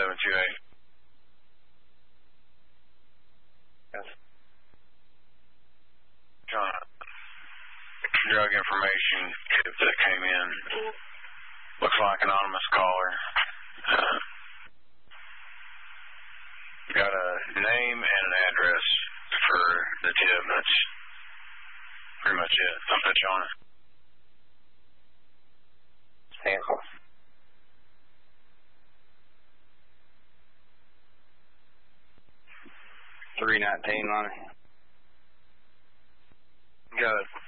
728. Yes. John, drug information tip that came in. Looks like anonymous caller. Got a name and an address for the tip. That's pretty much it. I'll put you on it. Thanks. 319, Lonnie. Got a